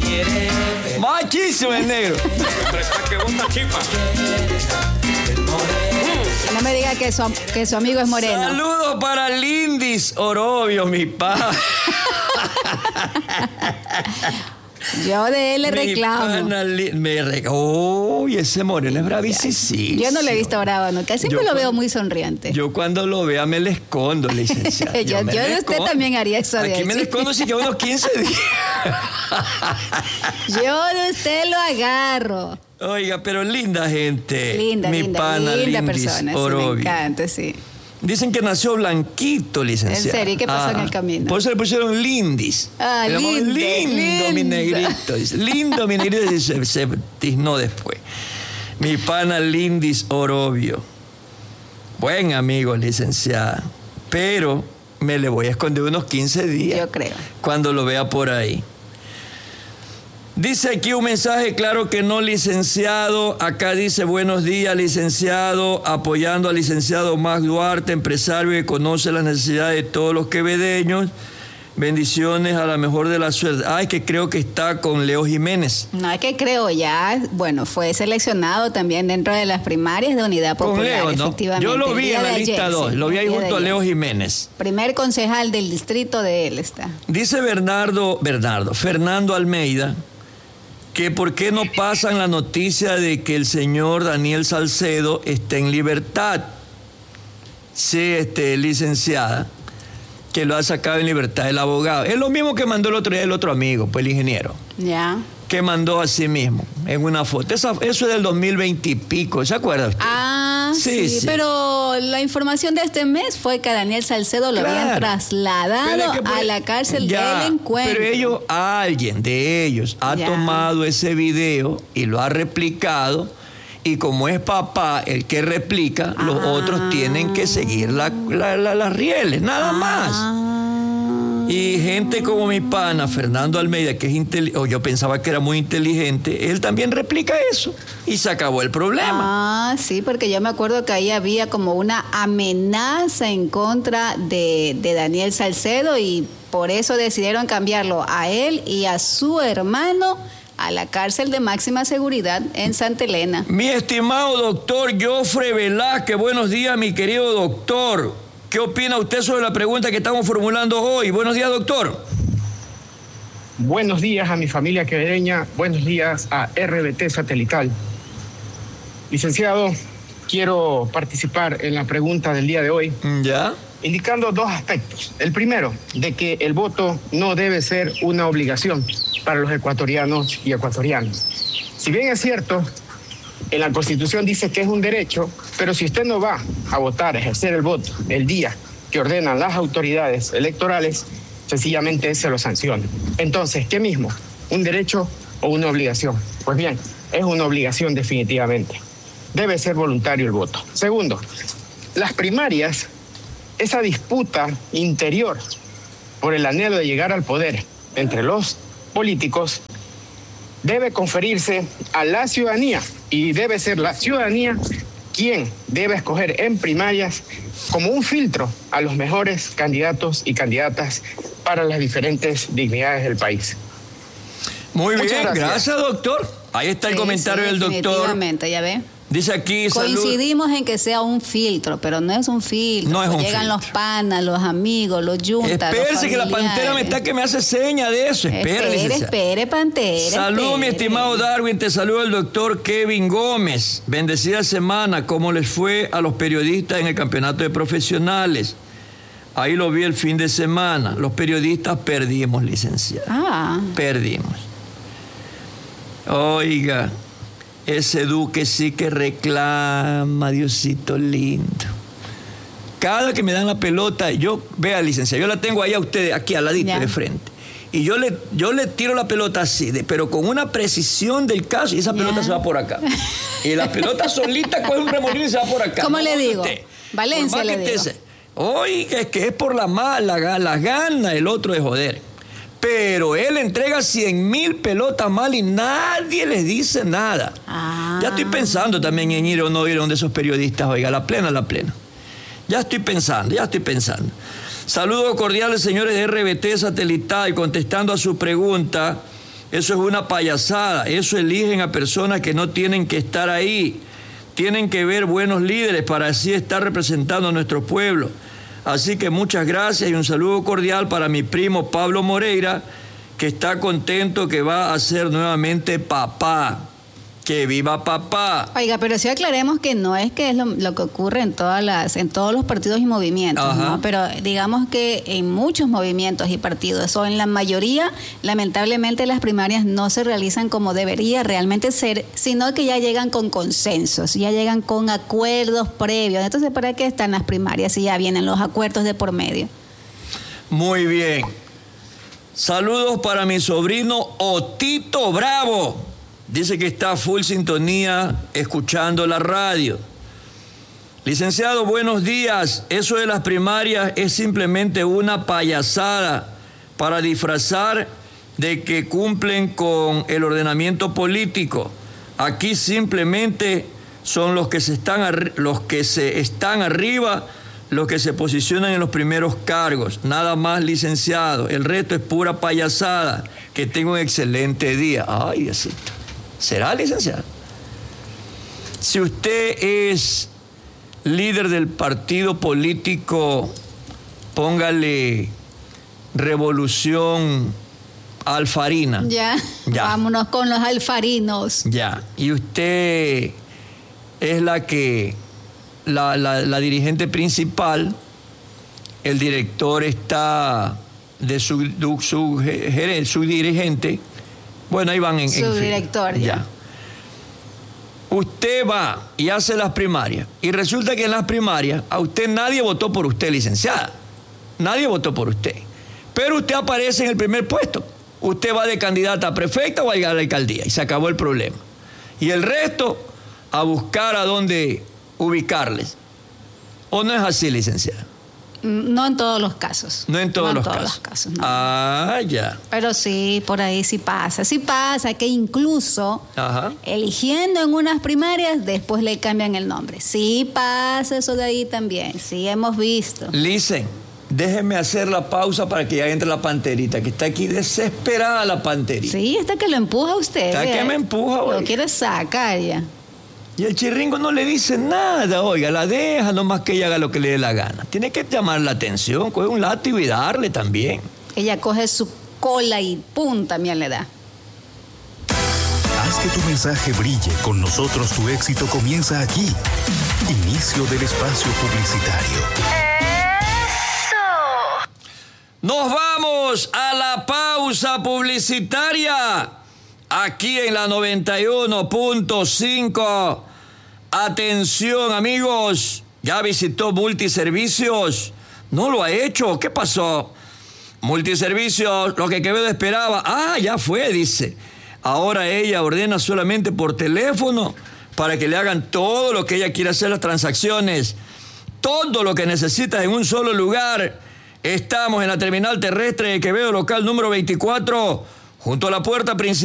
Machísimo el negro. No me diga que su amigo es moreno. Saludos para Lindis Orobio, mi pa. Yo de él le reclamo. Uy, ese moreno es bravísimo. Yo no lo he visto bravo nunca. Siempre lo veo muy sonriente. Yo cuando lo vea me le escondo, licenciado. yo de usted también haría eso. Aquí me le escondo si que unos 15 días. Yo de usted lo agarro. Oiga, pero linda gente. Linda persona. Sí, me encanta, sí. Dicen que nació blanquito, licenciado. ¿En serio? ¿Qué pasó en el camino? Por eso le pusieron Lindis. Lindo mi negrito. Lindo mi negrito y se tiznó después. Mi pana Lindis Orobio. Buen amigo, licenciada. Pero me le voy a esconder unos 15 días. Yo creo. Cuando lo vea por ahí. Dice aquí un mensaje, claro que no, licenciado. Acá dice, buenos días, licenciado, apoyando al licenciado Max Duarte, empresario que conoce las necesidades de todos los quevedeños. Bendiciones, a la mejor de la suerte. Ay, que creo que está con Leo Jiménez. No, es que creo ya, bueno, fue seleccionado también dentro de las primarias de Unidad Popular, con Leo, ¿no? efectivamente. Yo lo vi en la lista 2, lo vi ahí junto a Leo Jiménez. Primer concejal del distrito de él está. Dice Fernando Almeida, que por qué no pasan la noticia de que el señor Daniel Salcedo está en libertad. Sí, licenciada, que lo ha sacado en libertad el abogado. Es lo mismo que mandó el otro día el otro amigo, pues el ingeniero. Ya. Que mandó a sí mismo en una foto. Eso es del 2020 y pico, ¿se acuerda usted? Ah, sí, pero la información de este mes fue que a Daniel Salcedo lo habían trasladado a la cárcel del encuentro. Pero alguien de ellos ha tomado ese video y lo ha replicado, y como es papá el que replica, los otros tienen que seguir las rieles, nada más. Y gente como mi pana, Fernando Almeida, que es inteligente, o yo pensaba que era muy inteligente, él también replica eso y se acabó el problema. Ah, sí, porque yo me acuerdo que ahí había como una amenaza en contra de Daniel Salcedo y por eso decidieron cambiarlo a él y a su hermano a la cárcel de máxima seguridad en Santa Elena. Mi estimado doctor Jofre Velázquez, buenos días, mi querido doctor. ¿Qué opina usted sobre la pregunta que estamos formulando hoy? Buenos días, doctor. Buenos días a mi familia quevedeña, buenos días a RBT Satelital. Licenciado, quiero participar en la pregunta del día de hoy. ¿Ya? Indicando dos aspectos. El primero, de que el voto no debe ser una obligación para los ecuatorianos y ecuatorianas. Si bien es cierto, en la Constitución dice que es un derecho, pero si usted no va a votar, a ejercer el voto el día que ordenan las autoridades electorales, sencillamente se lo sanciona. Entonces, ¿qué mismo? ¿Un derecho o una obligación? Pues bien, es una obligación definitivamente. Debe ser voluntario el voto. Segundo, las primarias, esa disputa interior por el anhelo de llegar al poder entre los políticos, debe conferirse a la ciudadanía y debe ser la ciudadanía quien debe escoger en primarias como un filtro a los mejores candidatos y candidatas para las diferentes dignidades del país. Muy bien, gracias, doctor. Ahí está el comentario del doctor. Definitivamente, ya ve. Dice aquí, coincidimos en que sea un filtro, pero no es un filtro. No es un Llegan filtro. Los panas, los amigos, los yuntas. Espérese que la pantera me está que me hace seña de eso. Espere, pantera. Saludos, mi estimado Darwin. Te saluda el doctor Kevin Gómez. Bendecida semana. ¿Cómo les fue a los periodistas en el campeonato de profesionales? Ahí lo vi el fin de semana. Los periodistas perdimos, licenciado. Perdimos. Oiga. Ese Duque sí que reclama, Diosito lindo. Cada que me dan la pelota, vea, licenciado, yo la tengo ahí a ustedes, aquí al ladito de frente. Y yo le tiro la pelota así, pero con una precisión del caso, y esa pelota se va por acá. Y la pelota solita coge un remolino y se va por acá. ¿Cómo le digo? Valencia le digo. Oiga, es que es por las ganas, el otro de joder. Pero él entrega 100,000 pelotas mal y nadie les dice nada. Ya estoy pensando también en ir o no ir a donde esos periodistas, oiga, la plena. Ya estoy pensando. Saludos cordiales, señores de RBT Satelital, contestando a su pregunta. Eso es una payasada. Eso eligen a personas que no tienen que estar ahí. Tienen que ver buenos líderes para así estar representando a nuestro pueblo. Así que muchas gracias y un saludo cordial para mi primo Pablo Moreira, que está contento que va a ser nuevamente papá. ¡Que viva papá! Oiga, pero sí aclaremos que no es que es lo que ocurre en todos los partidos y movimientos, ¿no? Pero digamos que en muchos movimientos y partidos, o en la mayoría, lamentablemente las primarias no se realizan como debería realmente ser, sino que ya llegan con consensos, ya llegan con acuerdos previos. Entonces, ¿para qué están las primarias si ya vienen los acuerdos de por medio? Muy bien. Saludos para mi sobrino Otito Bravo. Dice que está full sintonía escuchando la radio. Licenciado, buenos días. Eso de las primarias es simplemente una payasada para disfrazar de que cumplen con el ordenamiento político. Aquí simplemente son los que se están arriba, los que se posicionan en los primeros cargos. Nada más, licenciado. El resto es pura payasada. Que tenga un excelente día. Ay, Diosito. ¿Será, licenciado? Si usted es líder del partido político, póngale Revolución Alfarina. Ya, vámonos con los alfarinos. Ya, y usted es la dirigente principal, el director está de su dirigente. Bueno, ahí van en director, ya. Usted va y hace las primarias. Y resulta que en las primarias a usted nadie votó por usted, licenciada. Nadie votó por usted. Pero usted aparece en el primer puesto. Usted va de candidata a prefecta o a la alcaldía. Y se acabó el problema. Y el resto, a buscar a dónde ubicarles. ¿O no es así, licenciada? No en todos los casos. No en todos los casos. No. Ah, ya. Pero sí, por ahí sí pasa. Sí pasa que incluso eligiendo en unas primarias, después le cambian el nombre. Sí pasa eso de ahí también. Sí hemos visto. Licen, déjenme hacer la pausa para que ya entre la panterita, que está aquí desesperada la panterita. Sí, está que lo empuja usted. Está que me empuja, oiga. Lo quiere sacar ya. Y el chirringo no le dice nada, oiga, la deja nomás que ella haga lo que le dé la gana. Tiene que llamar la atención, coge un látigo y darle también. Ella coge su cola y pum, también le da. Haz que tu mensaje brille. Con nosotros tu éxito comienza aquí. Inicio del espacio publicitario. ¡Eso! Nos vamos a la pausa publicitaria. Aquí en la 91.5. Atención, amigos. ¿Ya visitó Multiservicios? ¿No lo ha hecho? ¿Qué pasó? Multiservicios, lo que Quevedo esperaba. Ah, ya fue, dice. Ahora ella ordena solamente por teléfono para que le hagan todo lo que ella quiere hacer, las transacciones. Todo lo que necesitas en un solo lugar. Estamos en la terminal terrestre de Quevedo, local número 24, junto a la puerta principal.